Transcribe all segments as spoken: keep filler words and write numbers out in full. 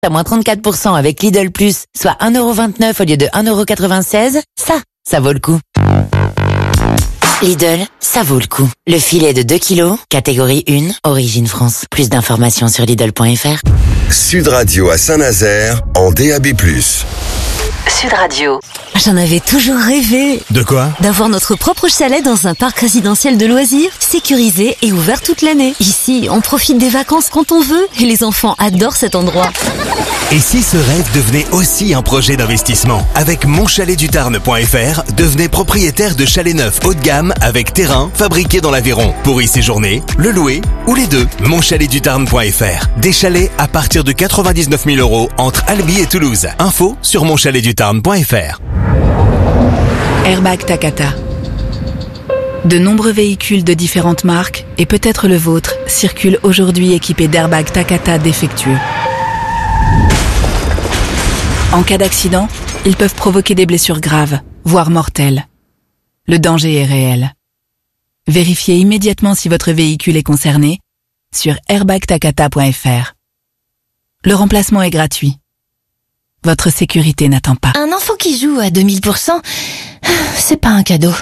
à moins trente-quatre pour cent avec Lidl Plus, soit un euro vingt-neuf au lieu de un euro quatre-vingt-seize, ça, ça vaut le coup. Lidl, ça vaut le coup. Le filet de deux kilos, catégorie un, origine France. Plus d'informations sur Lidl point F R. Sud Radio à Saint-Nazaire en D A B plus. Sud Radio. J'en avais toujours rêvé. De quoi ? D'avoir notre propre chalet dans un parc résidentiel de loisirs, sécurisé et ouvert toute l'année. Ici, on profite des vacances quand on veut et les enfants adorent cet endroit. Et si ce rêve devenait aussi un projet d'investissement ? Avec mon chalet du tarn point F R, devenez propriétaire de chalets neufs haut de gamme avec terrain fabriqué dans l'Aveyron. Pour y séjourner, le louer ou les deux. mon chalet du tarn point F R. Des chalets à partir de quatre-vingt-dix-neuf mille euros entre Albi et Toulouse. Info sur mon chalet du tarn point F R. Airbag Takata. De nombreux véhicules de différentes marques, et peut-être le vôtre, circulent aujourd'hui équipés d'airbags Takata défectueux. En cas d'accident, ils peuvent provoquer des blessures graves, voire mortelles. Le danger est réel. Vérifiez immédiatement si votre véhicule est concerné sur airbag takata point F R. Le remplacement est gratuit. Votre sécurité n'attend pas. Un enfant qui joue à deux mille pour cent, c'est pas un cadeau.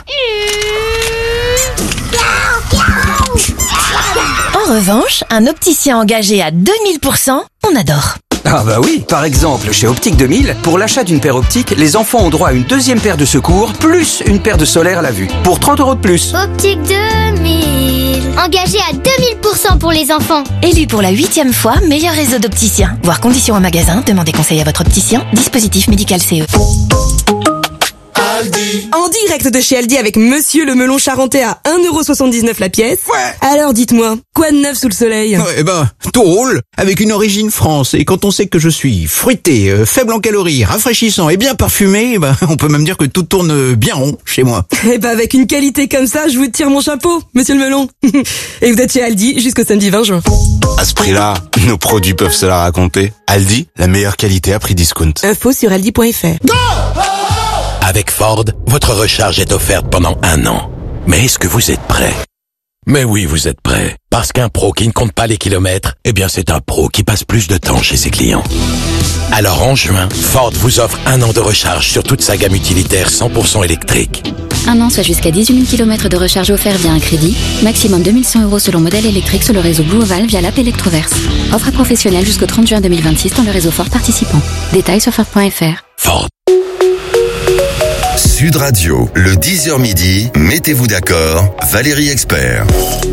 En revanche, un opticien engagé à deux mille pour cent, on adore. Ah bah oui, par exemple, chez Optique deux mille, pour l'achat d'une paire optique, les enfants ont droit à une deuxième paire de secours, plus une paire de solaire à la vue, pour trente euros de plus. Optique deux mille, engagé à deux mille pour cent pour les enfants. Élu pour la huitième fois meilleur réseau d'opticiens. Voir conditions en magasin, demandez conseil à votre opticien. Dispositif médical C E. Aldi. En direct de chez Aldi avec Monsieur le melon charentais à un euro soixante-dix-neuf la pièce. Ouais. Alors dites-moi, quoi de neuf sous le soleil ? Ouais, eh ben, tout roule, avec une origine France. Et quand on sait que je suis fruité, euh, faible en calories, rafraîchissant et bien parfumé, ben, on peut même dire que tout tourne bien rond chez moi. Eh ben, avec une qualité comme ça, je vous tire mon chapeau, Monsieur le melon. Et vous êtes chez Aldi jusqu'au samedi vingt juin. À ce prix-là, nos produits peuvent se la raconter. Aldi, la meilleure qualité à prix discount. Info sur aldi point F R. Go! Avec Ford, votre recharge est offerte pendant un an. Mais est-ce que vous êtes prêt ? Mais oui, vous êtes prêt. Parce qu'un pro qui ne compte pas les kilomètres, eh bien c'est un pro qui passe plus de temps chez ses clients. Alors en juin, Ford vous offre un an de recharge sur toute sa gamme utilitaire cent pour cent électrique. Un an, soit jusqu'à dix-huit mille kilomètres de recharge offert via un crédit. Maximum deux mille cent euros selon modèle électrique sur le réseau Blue Oval via l'app Electroverse. Offre professionnelle jusqu'au trente juin deux mille vingt-six dans le réseau Ford participant. Détails sur Ford point F R. Ford. Sud Radio, le dix heures midi, mettez-vous d'accord, Valérie Expert.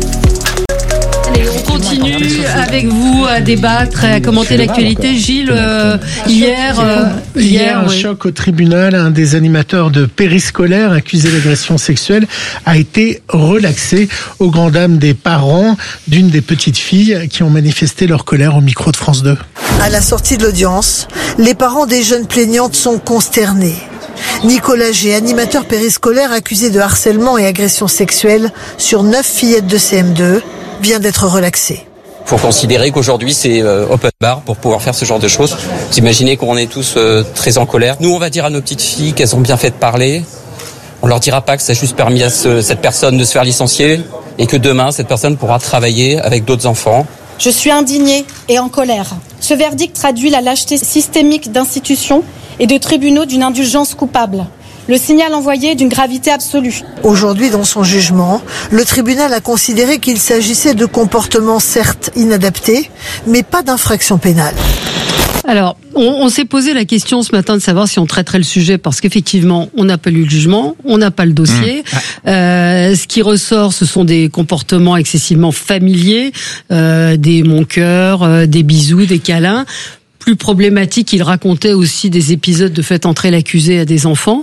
Allez, on continue avec vous à débattre, à commenter l'actualité. Gilles, euh, hier, euh, hier, hier, un oui. choc au tribunal. Un des animateurs de périscolaire accusé d'agression sexuelle a été relaxé au grand dam des parents d'une des petites filles qui ont manifesté leur colère au micro de France deux. À la sortie de l'audience, les parents des jeunes plaignantes sont consternés. Nicolas G, animateur périscolaire accusé de harcèlement et agression sexuelle sur neuf fillettes de C M deux, vient d'être relaxé. Il faut considérer qu'aujourd'hui c'est euh, open bar pour pouvoir faire ce genre de choses. Vous imaginez qu'on est tous euh, très en colère. Nous on va dire à nos petites filles qu'elles ont bien fait de parler. On leur dira pas que ça a juste permis à ce, cette personne de se faire licencier et que demain cette personne pourra travailler avec d'autres enfants. Je suis indignée et en colère. Ce verdict traduit la lâcheté systémique d'institutions et de tribunaux d'une indulgence coupable. Le signal envoyé est d'une gravité absolue. Aujourd'hui, dans son jugement, le tribunal a considéré qu'il s'agissait de comportements certes inadaptés, mais pas d'infraction pénale. Alors, on, on s'est posé la question ce matin de savoir si on traiterait le sujet parce qu'effectivement, on n'a pas lu le jugement, on n'a pas le dossier. Mmh. Euh, ce qui ressort, ce sont des comportements excessivement familiers, euh, des mon cœur, euh, des bisous, des câlins. Plus problématique, il racontait aussi des épisodes de fait entrer l'accusé à des enfants.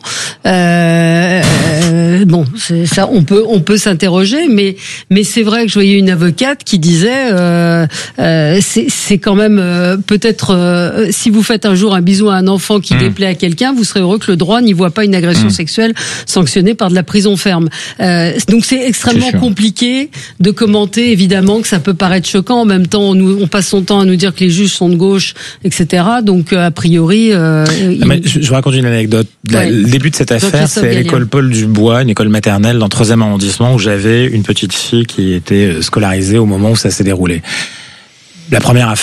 Euh, euh, bon, c'est ça, on peut on peut s'interroger, mais mais c'est vrai que je voyais une avocate qui disait euh, euh, c'est c'est quand même euh, peut-être euh, si vous faites un jour un bisou à un enfant qui mmh. déplaît à quelqu'un, vous serez heureux que le droit n'y voit pas une agression mmh. sexuelle sanctionnée par de la prison ferme. Euh, donc c'est extrêmement c'est compliqué de commenter évidemment que ça peut paraître choquant. En même temps, on, nous, on passe son temps à nous dire que les juges sont de gauche, et cetera. Donc, a priori... Euh, il... mais je, je vous raconte une anecdote. La, ouais. Le début de cette affaire, c'est à l'école Paul Dubois, une école maternelle dans le troisième arrondissement, où j'avais une petite fille qui était scolarisée au moment où ça s'est déroulé. La première affaire.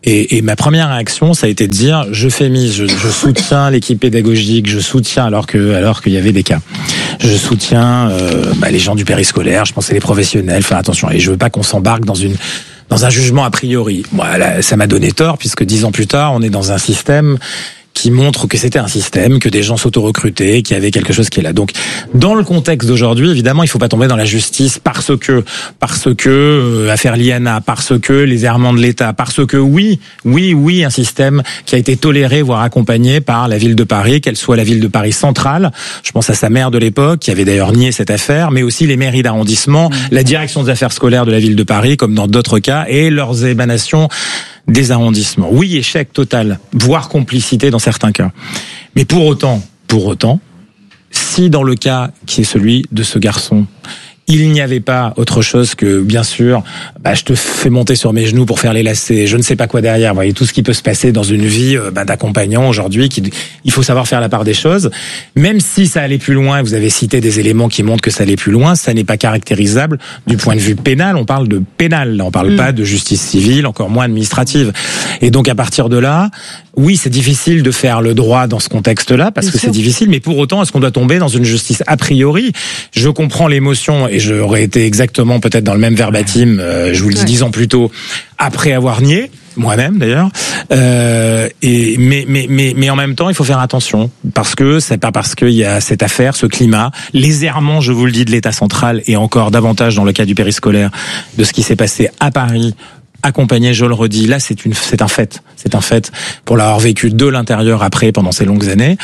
Et, et ma première réaction, ça a été de dire, je fais mise, je, je soutiens l'équipe pédagogique, je soutiens alors que alors qu'il y avait des cas. Je soutiens euh, bah, les gens du périscolaire, je pensais les professionnels, faire attention. Et je veux pas qu'on s'embarque dans une dans un jugement a priori. Voilà, ça m'a donné tort puisque dix ans plus tard, on est dans un système qui montre que c'était un système, que des gens s'auto-recrutaient, qu'il y avait quelque chose qui est là. Donc, dans le contexte d'aujourd'hui, évidemment, il faut pas tomber dans la justice parce que, parce que, euh, affaire L I A N A, parce que les errements de l'État, parce que oui, oui, oui, un système qui a été toléré, voire accompagné par la ville de Paris, qu'elle soit la ville de Paris centrale. Je pense à sa maire de l'époque, qui avait d'ailleurs nié cette affaire, mais aussi les mairies d'arrondissement, mmh. la direction des affaires scolaires de la ville de Paris, comme dans d'autres cas, et leurs émanations des arrondissements. Oui, échec total, voire complicité dans certains cas. Mais pour autant, pour autant, si dans le cas qui est celui de ce garçon, il n'y avait pas autre chose que, bien sûr, bah, je te fais monter sur mes genoux pour faire les lacets, je ne sais pas quoi derrière. Vous voyez, tout ce qui peut se passer dans une vie bah, d'accompagnant aujourd'hui, qui, il faut savoir faire la part des choses. Même si ça allait plus loin, vous avez cité des éléments qui montrent que ça allait plus loin, ça n'est pas caractérisable du point de vue pénal. On parle de pénal, là, on parle mmh. pas de justice civile, encore moins administrative. Et donc, à partir de là, oui, c'est difficile de faire le droit dans ce contexte-là, parce bien que sûr. C'est difficile, mais pour autant, est-ce qu'on doit tomber dans une justice a priori? Je comprends l'émotion, et j'aurais été exactement peut-être dans le même verbatim, euh, je vous le dis ouais. dix ans plus tôt, après avoir nié, moi-même d'ailleurs, euh, et mais mais mais mais en même temps, il faut faire attention, parce que c'est pas parce qu'il y a cette affaire, ce climat, les errements, je vous le dis, de l'État central, et encore davantage dans le cas du périscolaire, de ce qui s'est passé à Paris, accompagné, je le redis, là c'est une, c'est un fait, c'est un fait pour l'avoir vécu de l'intérieur après pendant ces longues années.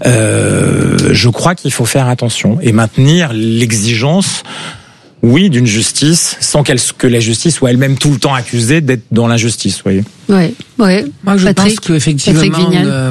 Euh, je crois qu'il faut faire attention et maintenir l'exigence, oui, d'une justice, sans qu'elle, que la justice soit elle-même tout le temps accusée d'être dans l'injustice, vous voyez. Ouais, ouais. Moi, je Patrick, pense qu'effectivement, euh,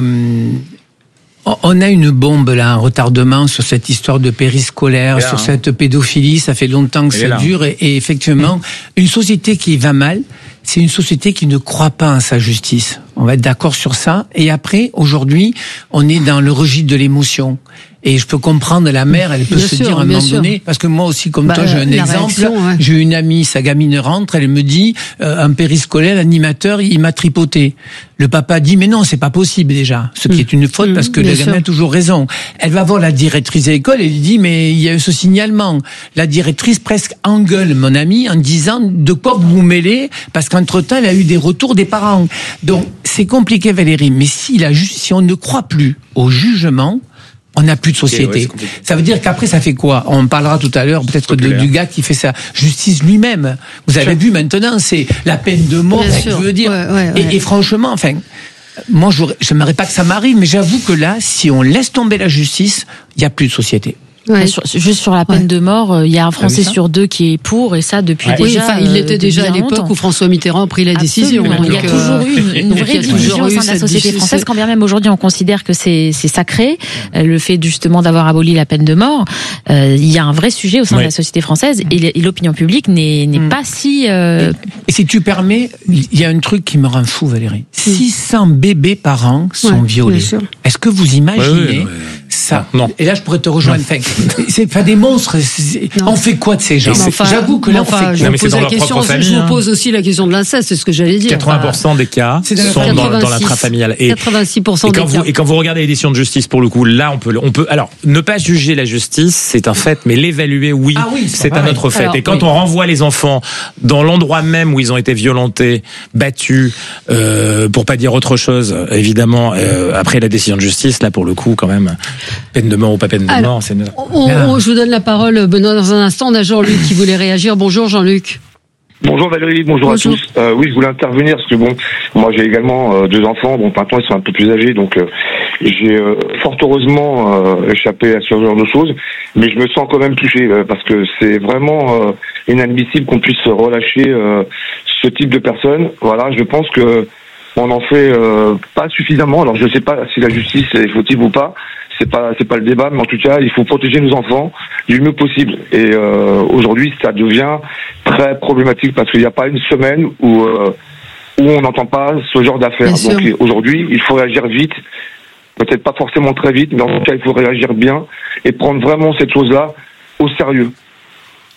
on a une bombe là, un retardement sur cette histoire de périscolaire, là, sur hein. cette pédophilie. Ça fait longtemps que Elle ça dure, et, et effectivement, mmh. une société qui va mal, c'est une société qui ne croit pas en sa justice. On va être d'accord sur ça. Et après, aujourd'hui, on est dans le registre de l'émotion. Et je peux comprendre la mère, elle peut bien se sûr, dire à un moment sûr. donné, parce que moi aussi, comme bah, toi, j'ai un exemple. Ouais. J'ai une amie, sa gamine rentre, elle me dit, euh, un périscolaire, l'animateur, il m'a tripoté. Le papa dit, mais non, c'est pas possible déjà. Ce qui mmh. est une faute, mmh, parce que le gamin a toujours raison. Elle va voir la directrice de l'école, elle lui dit, mais il y a eu ce signalement. La directrice presque engueule mon amie en disant, de quoi vous vous mêlez? Parce qu'entre-temps, elle a eu des retours des parents. Donc, c'est compliqué, Valérie, mais si, la ju- si on ne croit plus au jugement, on n'a plus de société. Okay, ouais, ça veut dire qu'après, ça fait quoi? On parlera tout à l'heure peut-être de, du gars qui fait sa justice lui-même. Vous avez vu maintenant, c'est la peine de mort, je veux dire. Ouais, ouais, ouais. Et, et franchement, enfin, moi, je n'aimerais pas que ça m'arrive, mais j'avoue que là, si on laisse tomber la justice, il n'y a plus de société. Ouais. Sur, juste sur la peine ouais. de mort, il y a un Français sur deux qui est pour, et ça depuis ouais. déjà. Oui, enfin, il l'était déjà à l'époque longtemps. Où François Mitterrand a pris la décision. Donc, il y a toujours euh, eu une, une vraie division au sein de la société française, quand bien même aujourd'hui on considère que c'est, c'est sacré, le fait justement d'avoir aboli la peine de mort. Euh, il y a un vrai sujet au sein ouais. de la société française, et l'opinion publique n'est, n'est mmh. pas si. Euh... Et, et si tu permets, il y a un truc qui me rend fou, Valérie. six cents bébés par an sont ouais, violés. Est-ce que vous imaginez ouais, ouais, ouais. ça? Non. Et là, je pourrais te rejoindre. C'est pas des monstres. On fait quoi de ces gens? Enfin, j'avoue que là, enfin, on fait je, vous pose la question, famille, je vous pose aussi la question de l'inceste, c'est ce que j'allais dire. quatre-vingts pour cent des cas sont dans, dans l'intrafamilial. Et, quatre-vingt-six pour cent et quand des vous, cas. Et quand vous regardez l'édition de justice, pour le coup, là, on peut, on peut, alors, ne pas juger la justice, c'est un fait, mais l'évaluer, oui, ah oui c'est, c'est un autre fait. Alors, et quand oui. on renvoie les enfants dans l'endroit même où ils ont été violentés, battus, euh, pour pas dire autre chose, évidemment, euh, après la décision de justice, là, pour le coup, quand même, peine de mort ou pas peine de alors, mort, c'est. On, on, je vous donne la parole, Benoît, dans un instant. On a Jean-Luc qui voulait réagir. Bonjour, Jean-Luc. Bonjour Valérie, bonjour, bonjour. à tous. Euh, oui, je voulais intervenir parce que bon, moi j'ai également euh, deux enfants, donc maintenant ils sont un peu plus âgés, donc euh, j'ai euh, fort heureusement euh, échappé à ce genre de choses, mais je me sens quand même touché euh, parce que c'est vraiment euh, inadmissible qu'on puisse relâcher euh, ce type de personnes. Voilà, je pense que on en fait euh, pas suffisamment. Alors je sais pas si la justice est fautive ou pas. C'est pas c'est pas le débat, mais en tout cas, il faut protéger nos enfants du mieux possible. Et euh, aujourd'hui, ça devient très problématique parce qu'il n'y a pas une semaine où euh, où on n'entend pas ce genre d'affaires. Bien Donc sûr. Aujourd'hui, il faut réagir vite, peut-être pas forcément très vite, mais en tout cas, il faut réagir bien et prendre vraiment cette chose-là au sérieux.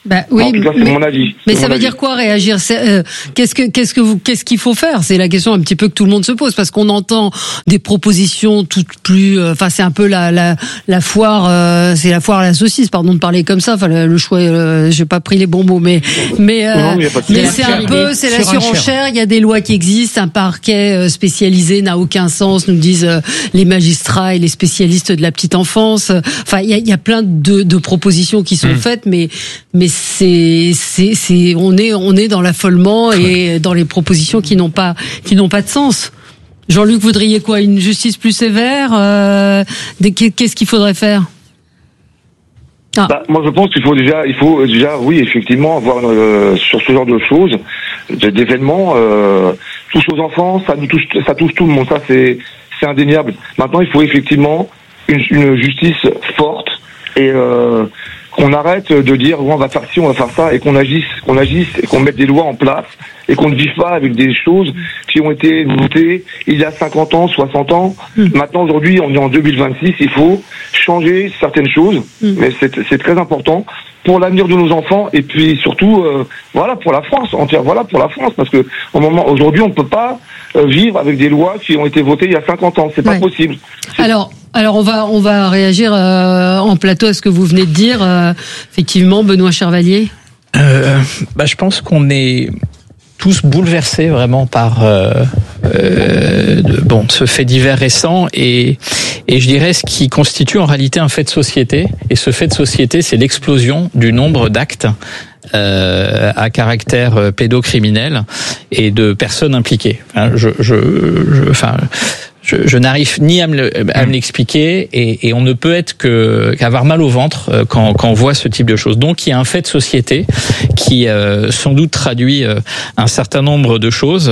Bah oui, en tout cas, c'est mais, mon avis. Mais c'est ça mon veut avis. dire quoi réagir? C'est, euh, Qu'est-ce que qu'est-ce que vous qu'est-ce qu'il faut faire? C'est la question un petit peu que tout le monde se pose parce qu'on entend des propositions toutes plus. Enfin, euh, c'est un peu la la la foire. Euh, c'est la foire à la saucisse. Pardon de parler comme ça. Enfin, le, le choix. Euh, j'ai pas pris les bons mots, mais mais euh, non, mais, mais c'est un peu c'est la surenchère. Il y a des lois qui existent. Un parquet spécialisé n'a aucun sens. Nous disent euh, les magistrats et les spécialistes de la petite enfance. Enfin, il y a il y a plein de de propositions qui sont mmh. faites, mais mais c'est c'est c'est on est on est dans l'affolement et dans les propositions qui n'ont pas qui n'ont pas de sens. Jean-Luc, voudriez quoi? Une justice plus sévère? euh, Qu'est-ce qu'il faudrait faire? Ah. Bah, moi, je pense qu'il faut déjà, il faut déjà, oui, effectivement, avoir euh, sur ce genre de choses, d'événements, euh, touche aux enfants, ça nous touche, ça touche tout le monde. Ça, c'est c'est indéniable. Maintenant, il faut effectivement une, une justice forte et euh, qu'on arrête de dire oh, on va faire ci, on va faire ça, et qu'on agisse, qu'on agisse, et qu'on mette des lois en place, et qu'on ne vive pas avec des choses qui ont été votées il y a cinquante ans, soixante ans. Mmh. Maintenant, aujourd'hui, on est en deux mille vingt-six, il faut changer certaines choses, mmh. mais c'est, c'est très important pour l'avenir de nos enfants, et puis surtout, euh, voilà, pour la France entière, voilà, pour la France, parce que au moment, aujourd'hui, on ne peut pas euh, vivre avec des lois qui ont été votées il y a cinquante ans, c'est ouais. pas possible. C'est... Alors, Alors on va on va réagir euh, en plateau à ce que vous venez de dire. Euh, effectivement, Benoît Chervalier. Euh, bah, je pense qu'on est tous bouleversés vraiment par euh, euh, de, bon ce fait divers récent et et je dirais ce qui constitue en réalité un fait de société. Et ce fait de société, c'est l'explosion du nombre d'actes Euh, à caractère pédocriminel et de personnes impliquées. Enfin, je, je, je, enfin, je, je n'arrive ni à me, le, à me l'expliquer et, et on ne peut être que qu'avoir mal au ventre quand, quand on voit ce type de choses. Donc, il y a un fait de société qui euh, sans doute traduit euh, un certain nombre de choses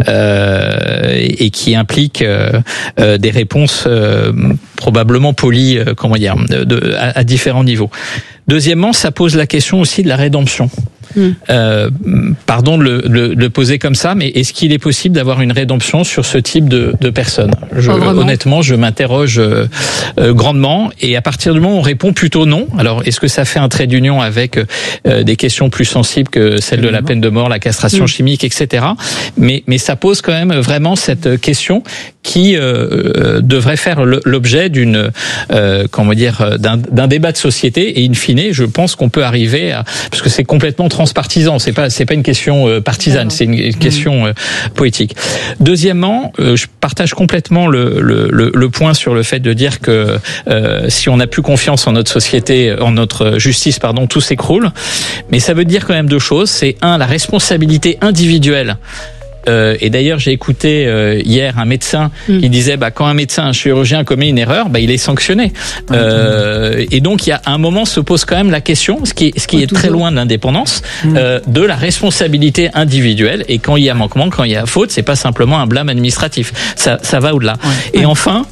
euh, et, et qui implique euh, euh, des réponses euh, probablement polies, euh, comment dire, de, de, à, à différents niveaux. Deuxièmement, ça pose la question aussi de la rédemption. Mmh. Euh, pardon de le, le, le poser comme ça, mais est-ce qu'il est possible d'avoir une rédemption sur ce type de, de personnes? je, Honnêtement, je m'interroge euh, euh, grandement, et à partir du moment où on répond plutôt non, alors est-ce que ça fait un trait d'union avec euh, des questions plus sensibles que celle de la peine de mort, la castration mmh. chimique, et cetera. Mais, mais ça pose quand même vraiment cette question qui euh, devrait faire l'objet d'une, euh, comment dire, d'un, d'un débat de société, et in fine, je pense qu'on peut arriver à, parce que c'est complètement transpartisan, c'est pas c'est pas une question euh, partisane, c'est une, une question euh, poétique. Deuxièmement, euh, je partage complètement le, le le le point sur le fait de dire que euh, si on n'a plus confiance en notre société, en notre justice, pardon, tout s'écroule. Mais ça veut dire quand même deux choses. C'est un, la responsabilité individuelle. Euh, et d'ailleurs, j'ai écouté euh, hier un médecin mmh. qui disait bah quand un médecin, un chirurgien commet une erreur, bah il est sanctionné. Mmh. Euh, et donc, il y a un moment se pose quand même la question, ce qui, ce qui ouais, est toujours. très loin de l'indépendance, mmh. euh, de la responsabilité individuelle. Et quand il y a manquement, quand il y a faute, c'est pas simplement un blâme administratif. Ça, ça va au-delà. Ouais. Et ouais. enfin.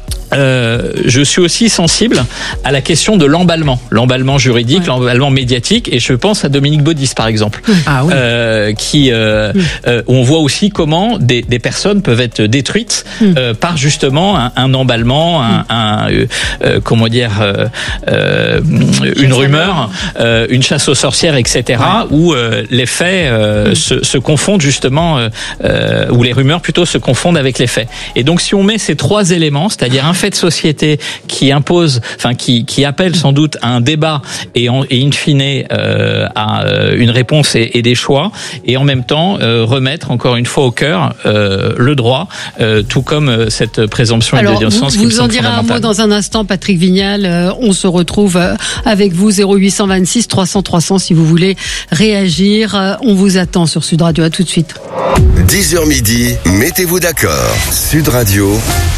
Euh, je suis aussi sensible à la question de l'emballement, l'emballement juridique, ouais. l'emballement médiatique, et je pense à Dominique Baudis par exemple, ah, oui. euh, qui euh, oui. euh, on voit aussi comment des, des personnes peuvent être détruites mm. euh, par justement un, un emballement, un, mm. un euh, euh, comment dire, euh, euh, une rumeur, euh, une chasse aux sorcières, et cetera. Ouais. Où euh, les faits euh, mm. se, se confondent justement, euh, euh, où les rumeurs plutôt se confondent avec les faits. Et donc si on met ces trois éléments, c'est-à-dire un fait de société qui impose, enfin qui qui appelle sans doute à un débat et, en, et in fine euh, à euh, une réponse et, et des choix, et en même temps euh, remettre encore une fois au cœur euh, le droit, euh, tout comme euh, cette présomption d'innocence. Vous, vous en direz un mot dans un instant, Patrick Vignal. Euh, on se retrouve euh, avec vous zéro huit cent vingt-six trois cents trois cents si vous voulez réagir. Euh, on vous attend sur Sud Radio. À tout de suite. dix heures midi, mettez-vous d'accord. Sud Radio.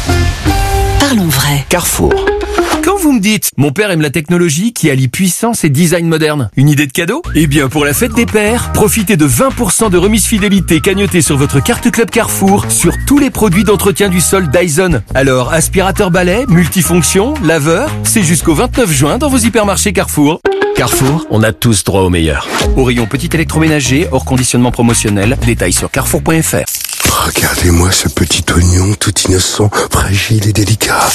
Parlons vrai. Carrefour. Quand vous me dites « Mon père aime la technologie qui allie puissance et design moderne », une idée de cadeau? Eh bien, pour la fête des pères, profitez de vingt pour cent de remise fidélité cagnotée sur votre carte Club Carrefour sur tous les produits d'entretien du sol Dyson. Alors, aspirateur balai, multifonction, laveur, c'est jusqu'au vingt-neuf juin dans vos hypermarchés Carrefour. Carrefour, on a tous droit au meilleur. Au rayon petit électroménager, hors conditionnement promotionnel, détails sur carrefour point f r. Regardez-moi ce petit oignon tout innocent, fragile et délicat. Ne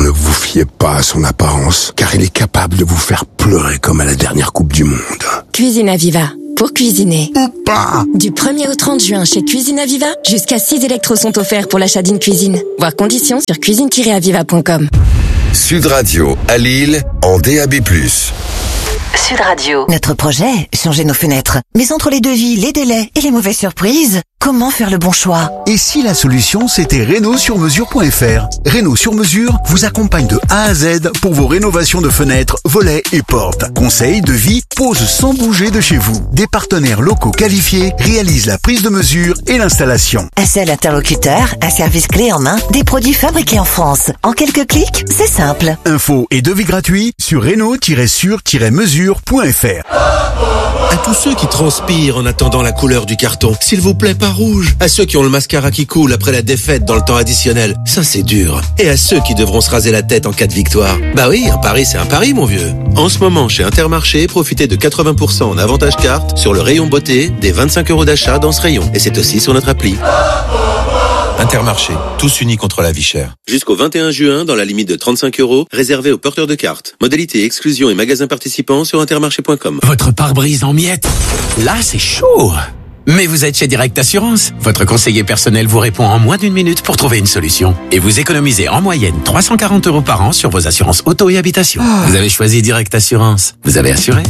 Ne vous fiez pas à son apparence, car il est capable de vous faire pleurer comme à la dernière Coupe du Monde. Cuisine Aviva. Pour cuisiner. Ou pas. Du premier au trente juin chez Cuisine Aviva, jusqu'à six électros sont offerts pour l'achat d'une cuisine. Voir conditions sur cuisine tiret aviva point com. Sud Radio, à Lille, en D A B plus. Sud Radio. Notre projet, changer nos fenêtres. Mais entre les devis, les délais et les mauvaises surprises, comment faire le bon choix? Et si la solution, c'était Réno sur mesure point F R? Réno sur mesure vous accompagne de A à Z pour vos rénovations de fenêtres, volets et portes. Conseils, devis, pose sans bouger de chez vous. Des partenaires locaux qualifiés réalisent la prise de mesure et l'installation. Un seul interlocuteur, un service clé en main, des produits fabriqués en France. En quelques clics, c'est simple. Infos et devis gratuits sur réno tiret sur tiret mesure point F R. À tous ceux qui transpirent en attendant la couleur du carton, s'il vous plaît, pas rouge. À ceux qui ont le mascara qui coule après la défaite dans le temps additionnel, ça c'est dur. Et à ceux qui devront se raser la tête en cas de victoire. Bah oui, un pari c'est un pari, mon vieux. En ce moment, chez Intermarché, profitez de quatre-vingts pour cent en avantage carte sur le rayon beauté des vingt-cinq euros d'achat dans ce rayon. Et c'est aussi sur notre appli. Intermarché, tous unis contre la vie chère. Jusqu'au vingt et un juin, dans la limite de trente-cinq euros, réservé aux porteurs de cartes. Modalité, exclusion et magasins participants sur intermarché point com. Votre pare-brise en miettes. Là, c'est chaud. Mais vous êtes chez Direct Assurance. Votre conseiller personnel vous répond en moins d'une minute pour trouver une solution. Et vous économisez en moyenne trois cent quarante euros par an sur vos assurances auto et habitation. Oh. Vous avez choisi Direct Assurance. Vous avez assuré.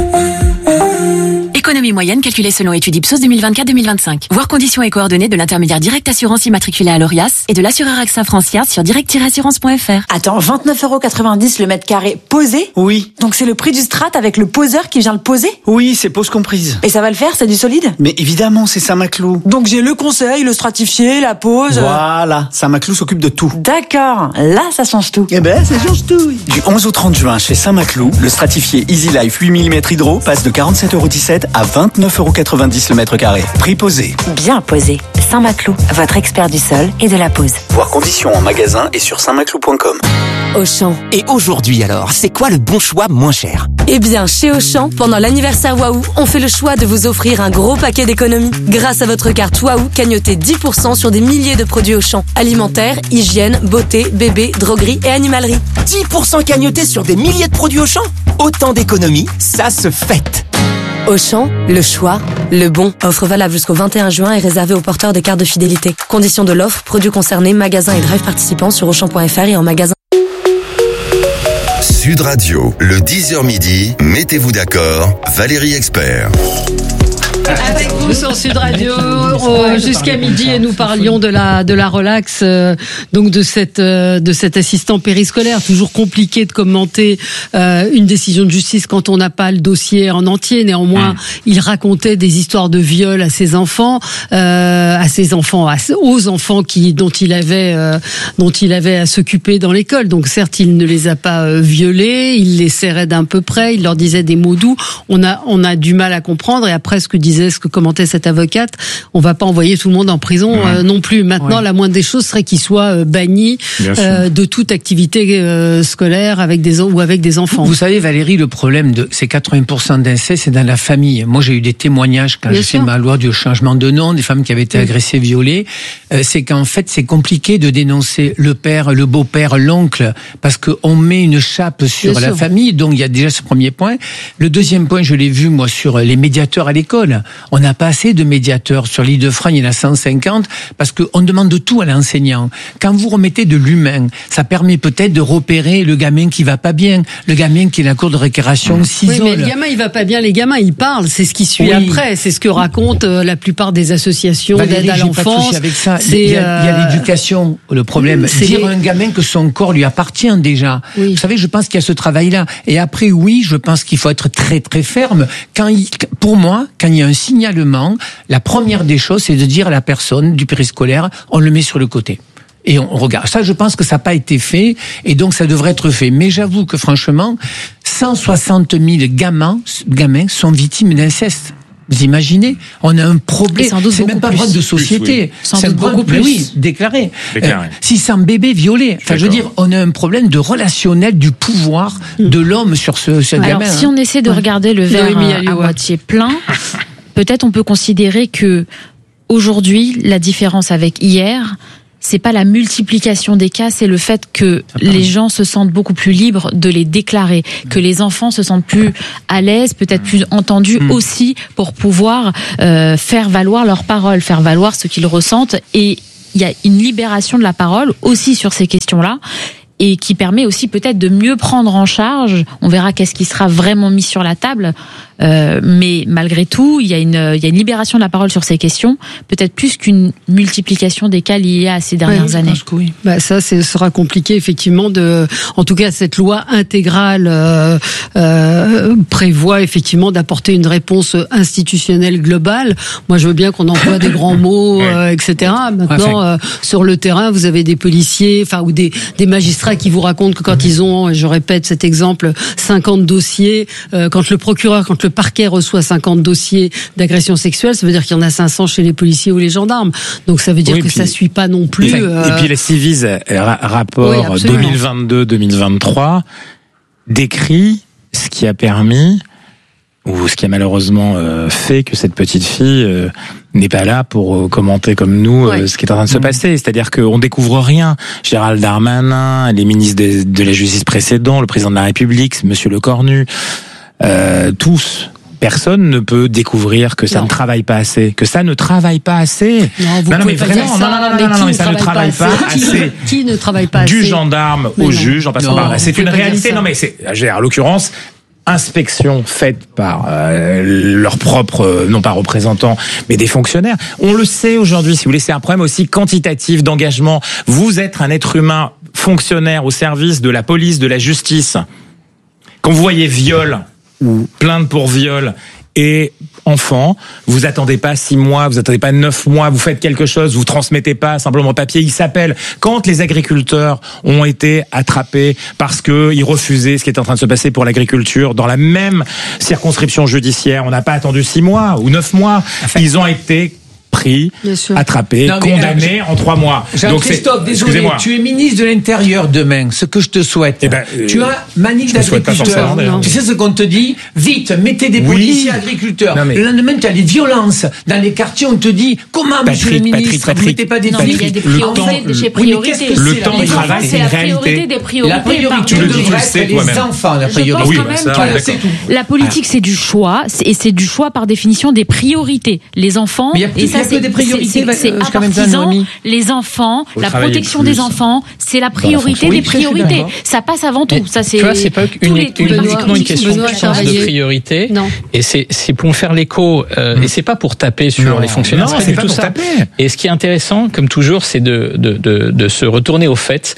Économie moyenne calculée selon étude Ipsos deux mille vingt-quatre deux mille vingt-cinq. Voir conditions et coordonnées de l'intermédiaire Direct Assurance immatriculé à l'Orias et de l'assureur A X A Francia sur direct tiret assurance point F R. Attends, vingt-neuf euros quatre-vingt-dix le mètre carré posé? Oui. Donc c'est le prix du strat avec le poseur qui vient le poser? Oui, c'est pose comprise. Et ça va le faire, c'est du solide? Mais évidemment, c'est Saint-Maclou. Donc j'ai le conseil, le stratifié, la pose... Voilà, Saint-Maclou s'occupe de tout. D'accord, là ça change tout. Eh ben, ça change tout. Du onze au trente juin chez Saint-Maclou, le stratifié Easy Life huit millimètres hydro passe de quarante-sept euros dix-sept à vingt-neuf euros quatre-vingt-dix le mètre carré. Prix posé. Bien posé. Saint-Maclou, votre expert du sol et de la pose. Voir conditions en magasin et sur saint maclou point com. Auchan. Et aujourd'hui alors, c'est quoi le bon choix moins cher? Eh bien, chez Auchan, pendant l'anniversaire Waouh, on fait le choix de vous offrir un gros paquet d'économies. Grâce à votre carte Waouh, cagnotez dix pour cent sur des milliers de produits Auchan. Alimentaire, hygiène, beauté, bébé, droguerie et animalerie. dix pour cent cagnotés sur des milliers de produits Auchan? Autant d'économies, ça se fête. Auchan, le choix, le bon. Offre valable jusqu'au vingt et un juin et réservée aux porteurs de cartes de fidélité. Conditions de l'offre, produits concernés, magasins et drive participants sur auchan point F R et en magasin. Sud Radio, le dix heures midi, mettez-vous d'accord, Valérie Expert. Avec vous sur Sud Radio euh, jusqu'à midi et nous parlions de la de la relax, euh, donc de cette euh, de cet assistant périscolaire. Toujours compliqué de commenter euh, une décision de justice quand on n'a pas le dossier en entier. Néanmoins, mmh. il racontait des histoires de viol à ses enfants, euh, à ses enfants, à, aux enfants qui dont il avait euh, dont il avait à s'occuper dans l'école. Donc certes, il ne les a pas euh, violés, il les serrait d'un peu près, il leur disait des mots doux. On a on a du mal à comprendre. Et après ce que disait ce que commentait cette avocate, on va pas envoyer tout le monde en prison euh, non plus. Maintenant, ouais. la moindre des choses serait qu'il soit euh, banni euh, de toute activité euh, scolaire avec des ou avec des enfants. Vous savez, Valérie, le problème de ces quatre-vingts pour cent d'inceste, c'est dans la famille. Moi, j'ai eu des témoignages quand j'ai fait ma loi du changement de nom, des femmes qui avaient été oui. agressées, violées. Euh, c'est qu'en fait, c'est compliqué de dénoncer le père, le beau-père, l'oncle, parce que on met une chape sur Bien la sûr. famille. Donc, il y a déjà ce premier point. Le deuxième point, je l'ai vu moi sur les médiateurs à l'école. On n'a pas assez de médiateurs. Sur l'Île-de-France, il y en a cent cinquante parce qu'on demande de tout à l'enseignant. Quand vous remettez de l'humain, ça permet peut-être de repérer le gamin qui va pas bien, le gamin qui est à la cour de récréation s'isole. Oui, mais le gamin, il va pas bien, les gamins, ils parlent. C'est ce qui suit oui. après. C'est ce que racontent euh, la plupart des associations d'aide à l'enfance. Pas de avec ça. C'est, il y a, il y a l'éducation, le problème. C'est dire à les... un gamin que son corps lui appartient déjà. Oui. Vous savez, je pense qu'il y a ce travail-là. Et après, oui, je pense qu'il faut être très, très ferme. Quand il, pour moi, quand il y a un signalement, la première des choses, c'est de dire à la personne du périscolaire, on le met sur le côté. Et on regarde. Ça, je pense que ça n'a pas été fait, et donc ça devrait être fait. Mais j'avoue que franchement, cent soixante mille gamins, gamins sont victimes d'inceste. Vous imaginez, on a un problème. C'est même pas un problème de société. Sans c'est doute un problème, beaucoup plus. Oui, déclaré. déclaré. Euh, six cents bébés violés. Enfin, je veux dire, on a un problème de relationnel du pouvoir de l'homme sur ce, ce Alors, gamin. Si hein. on essaie de ouais. regarder le verre à, à moitié plein, peut-être on peut considérer que aujourd'hui, la différence avec hier, c'est pas la multiplication des cas, c'est le fait que les gens se sentent beaucoup plus libres de les déclarer, que les enfants se sentent plus à l'aise, peut-être plus entendus mmh. aussi pour pouvoir euh, faire valoir leurs paroles, faire valoir ce qu'ils ressentent. Et il y a une libération de la parole aussi sur ces questions-là, et qui permet aussi peut-être de mieux prendre en charge. On verra qu'est-ce qui sera vraiment mis sur la table. Euh, mais malgré tout, il y a une, il y a une libération de la parole sur ces questions, peut-être plus qu'une multiplication des cas liés à ces dernières oui, années. Je pense que oui. Bah, ça, ce sera compliqué, effectivement, de, en tout cas, cette loi intégrale, euh, euh, prévoit, effectivement, d'apporter une réponse institutionnelle globale. Moi, je veux bien qu'on emploie des grands mots, euh, et cetera. Maintenant, euh, sur le terrain, vous avez des policiers, enfin, ou des, des magistrats qui vous racontent que quand ils ont, je répète cet exemple, cinquante dossiers, euh, quand le procureur, quand le parquet reçoit cinquante dossiers d'agression sexuelle, ça veut dire qu'il y en a cinq cents chez les policiers ou les gendarmes. Donc ça veut dire oui, que puis, ça suit pas non plus. Euh... Et puis les Civis rapport oui, deux mille vingt-deux deux mille vingt-trois décrit ce qui a permis ou ce qui a malheureusement euh, fait que cette petite fille euh, n'est pas là pour euh, commenter comme nous ouais. euh, ce qui est en train de se mmh. passer. C'est-à-dire qu'on découvre rien. Gérald Darmanin, les ministres de, de la Justice précédents, le président de la République, Monsieur Lecornu, Euh, tous, personne ne peut découvrir que ça non. ne travaille pas assez, que ça ne travaille pas assez. Non, vous non, non mais pas vraiment, ça, non, non, non, non, non, mais ça ne travaille pas assez. Qui, assez. Qui ne travaille pas du assez. Du gendarme mais au non. juge, en passant non, par là. C'est une réalité. Non, mais c'est, en l'occurrence, inspection faite par euh, leurs propres, euh, non pas représentants, mais des fonctionnaires. On le sait aujourd'hui, si vous voulez, c'est un problème aussi quantitatif d'engagement. Vous êtes un être humain fonctionnaire au service de la police, de la justice. Quand vous voyez viol, ou plainte pour viol et enfant, vous attendez pas six mois, vous attendez pas neuf mois, vous faites quelque chose, vous transmettez pas simplement papier, il s'appelle. Quand les agriculteurs ont été attrapés parce que ils refusaient ce qui était en train de se passer pour l'agriculture dans la même circonscription judiciaire, on n'a pas attendu six mois ou neuf mois, enfin, ils ont été pris, attrapé, non, condamné alors, en trois mois. Jean-Christophe, désolé, tu es ministre de l'Intérieur demain, ce que je te souhaite. Eh ben, euh, tu as manif d'agriculteurs. Tu sais ce qu'on te dit? Vite, mettez des oui. policiers agriculteurs. Non, mais... Le lendemain, tu as les violences. Dans les quartiers, on te dit, comment, Patrick, monsieur le ministre, Patrick, vous ne mettez pas des non, flics? Il y a des priorités chez priorités. Oui, le temps de travail, c'est une réalité. Des priorités la priorité devrait être les enfants, la priorité. La politique, c'est du choix, et c'est du choix par définition des priorités. Les enfants, et ça, c'est des priorités, c'est partisan. Les enfants, la protection des enfants, c'est la priorité des priorités. Ça passe avant tout. Ça, c'est. Tu vois, c'est pas uniquement une question de priorité. Et c'est c'est pour faire l'écho. Et c'est pas pour taper sur les fonctionnaires. Non, c'est pas pour taper. Et ce qui est intéressant, comme toujours, c'est de de de de se retourner aux faits.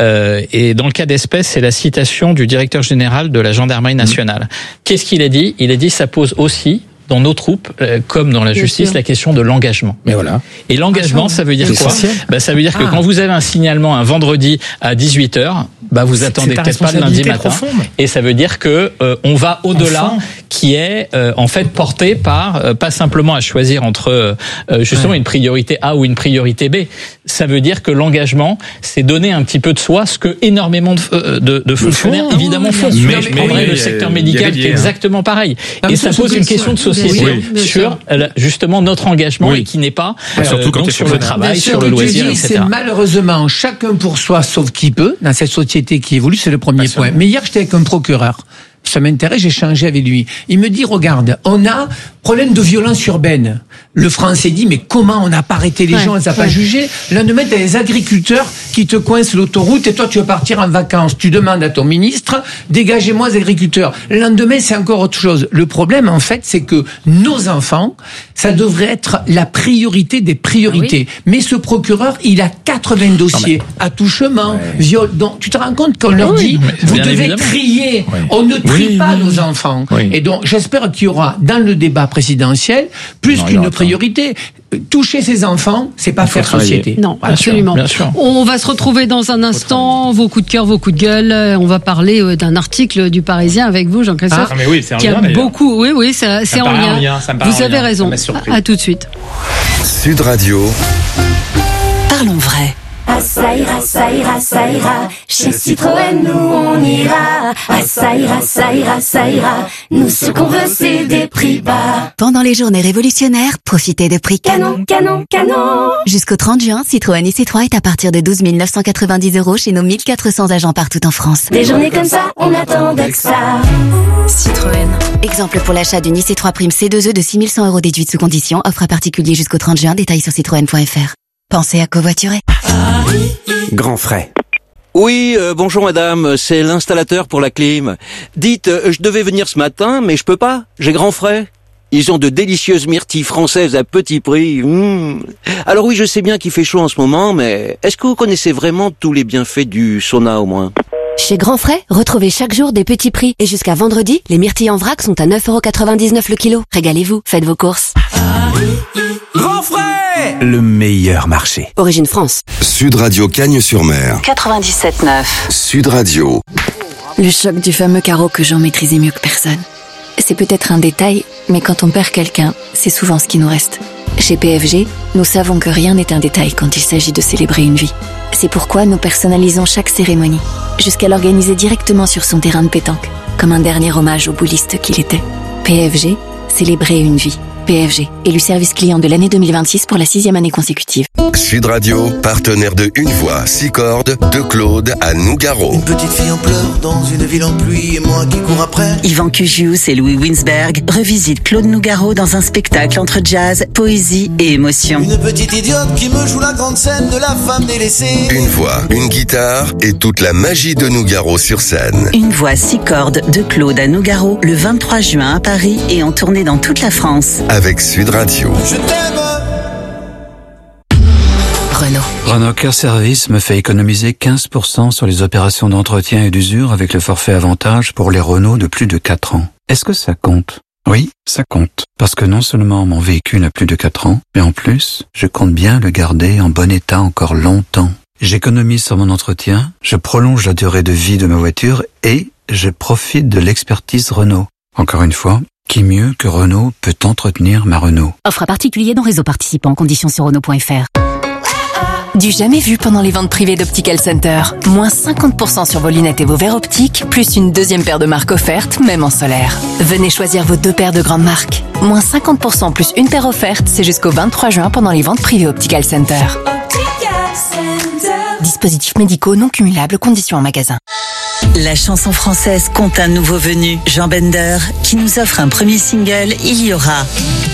Et dans le cas d'espèce, c'est la citation du directeur général de la gendarmerie nationale. Qu'est-ce qu'il a dit? Il a dit ça pose aussi dans nos troupes, euh, comme dans la Bien justice, sûr. La question de l'engagement. Mais voilà. Et l'engagement, ça veut dire quoi? Bah, ça veut dire que ah. quand vous avez un signalement un vendredi à dix-huit heures, bah, vous c'est attendez peut-être pas le lundi matin. Profonde. Et ça veut dire que, euh, on va au-delà, enfin. qui est, euh, en fait, porté par, euh, pas simplement à choisir entre, euh, justement, ouais. une priorité A ou une priorité B. Ça veut dire que l'engagement, c'est donner un petit peu de soi, ce que énormément de, euh, de, de fonctionnaires, fond, évidemment, font. Mais, mais, mais, mais le secteur médical, qui est exactement pareil. Et ça pose une question de société. Oui, sur justement notre engagement oui. et qui n'est pas euh, surtout quand donc sur le travail, bien sur le loisir, dis, et cetera. C'est malheureusement chacun pour soi, sauf qui peut, dans cette société qui évolue, c'est le premier bien point. Sûr. Mais hier, j'étais avec un procureur. Ça m'intéresse, j'ai échangé avec lui. Il me dit, regarde, on a problème de violence urbaine. Le Français dit, mais comment on n'a pas arrêté les ouais, gens, on ne les a ouais. pas jugés? Le lendemain, tu as des agriculteurs qui te coincent l'autoroute et toi, tu veux partir en vacances. Tu demandes à ton ministre, dégagez-moi les agriculteurs. Le lendemain, c'est encore autre chose. Le problème, en fait, c'est que nos enfants, ça devrait être la priorité des priorités. Ah oui. Mais ce procureur, il a quatre-vingts dossiers non, mais... attouchement, ouais. viol. Donc, tu te rends compte qu'on leur oui, dit, vous devez évidemment. Crier. Oui. On ne trie oui, pas oui. nos enfants. Oui. Et donc, j'espère qu'il y aura, dans le débat présidentiel, plus non, qu'une priorité. Toucher ses enfants, c'est pas faire travailler. Société. Non, bien absolument. Sûr, bien sûr. On va se retrouver dans un instant. Vos coups de cœur, vos coups de gueule. On va parler d'un article du Parisien avec vous, Jean-Christophe. Ah, mais oui, c'est en qui lien, a beaucoup. Oui, oui, ça, c'est en lien. lien. Ça me vous avez lien. raison. À, à tout de suite. Sud Radio. Parlons vrai. Ah ça ira, ça ira, ça ira. Chez Citroën, nous on ira. Ah ça ira, ça ira, ça ira. Nous ce qu'on veut c'est des prix bas. Pendant les journées révolutionnaires, profitez de prix canon, canon, canon. Jusqu'au trente juin, Citroën I C trois est à partir de douze mille neuf cent quatre-vingt-dix euros chez nos mille quatre cents agents partout en France. Des journées comme ça, on attendait que ça. Citroën. Exemple pour l'achat d'une I C trois Prime C deux E de six mille cent euros déduite sous condition. Offre à particulier jusqu'au trente juin. Détails sur citroën point f r. Pensez à covoiturer. Grand frais. Oui, euh, bonjour madame, c'est l'installateur pour la clim. Dites, euh, je devais venir ce matin, mais je peux pas, j'ai grand frais. Ils ont de délicieuses myrtilles françaises à petit prix. Mmh. Alors oui, je sais bien qu'il fait chaud en ce moment, mais est-ce que vous connaissez vraiment tous les bienfaits du sauna au moins ? Chez Grand Frais, retrouvez chaque jour des petits prix. Et jusqu'à vendredi, les myrtilles en vrac sont à neuf euros quatre-vingt-dix-neuf le kilo. Régalez-vous, faites vos courses. Grand frais ! Le meilleur marché. Origine France. Sud Radio Cagnes-sur-Mer. quatre-vingt-dix-sept neuf. Sud Radio. Le choc du fameux carreau que Jean maîtrisait mieux que personne. C'est peut-être un détail, mais quand on perd quelqu'un, c'est souvent ce qui nous reste. Chez P F G, nous savons que rien n'est un détail quand il s'agit de célébrer une vie. C'est pourquoi nous personnalisons chaque cérémonie, jusqu'à l'organiser directement sur son terrain de pétanque, comme un dernier hommage au bouliste qu'il était. P F G, célébrer une vie. P F G, élu service client de l'année deux mille vingt-six pour la sixième année consécutive. Sud Radio, partenaire de Une Voix, six cordes, de Claude à Nougaro. Une petite fille en pleurs dans une ville en pluie et moi qui cours après. Yvan Cugius et Louis Winsberg revisitent Claude Nougaro dans un spectacle entre jazz, poésie et émotion. Une petite idiote qui me joue la grande scène de la femme délaissée. Une voix, une guitare et toute la magie de Nougaro sur scène. Une voix, six cordes de Claude à Nougaro le vingt-trois juin à Paris et en tournée dans toute la France. Avec Sud Radio. Je t'aime. Renault. Renault Care Service me fait économiser quinze pour cent sur les opérations d'entretien et d'usure avec le forfait avantage pour les Renault de plus de quatre ans. Est-ce que ça compte ? Oui, ça compte. Parce que non seulement mon véhicule a plus de quatre ans, mais en plus, je compte bien le garder en bon état encore longtemps. J'économise sur mon entretien, je prolonge la durée de vie de ma voiture et je profite de l'expertise Renault. Encore une fois, qui mieux que Renault peut entretenir ma Renault ? Offre à particulier dans réseau participant, conditions sur Renault point f r. Du jamais vu pendant les ventes privées d'Optical Center. Moins cinquante pour cent sur vos lunettes et vos verres optiques, plus une deuxième paire de marques offerte, même en solaire. Venez choisir vos deux paires de grandes marques. Moins cinquante pour cent plus une paire offerte, c'est jusqu'au vingt-trois juin pendant les ventes privées Optical Center. Dispositifs médicaux non cumulables, conditions en magasin. La chanson française compte un nouveau venu, Jean Bender, qui nous offre un premier single, Il y aura.